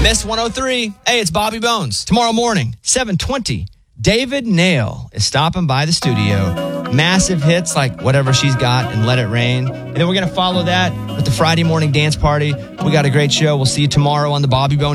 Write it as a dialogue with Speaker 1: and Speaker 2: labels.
Speaker 1: Miss 103. Hey, it's Bobby Bones. Tomorrow morning, 7:20, David Nail is stopping by the studio. Massive hits like Whatever She's Got and Let It Rain. And then we're going to follow that with the Friday morning dance party. We got a great show. We'll see you tomorrow on the Bobby Bones